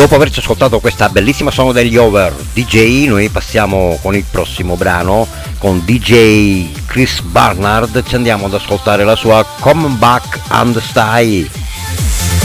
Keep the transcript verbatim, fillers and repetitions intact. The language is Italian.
Dopo averci ascoltato questa bellissima suono degli Over D J, noi passiamo con il prossimo brano, con D J Chris Barnard, ci andiamo ad ascoltare la sua Come Back and Stay.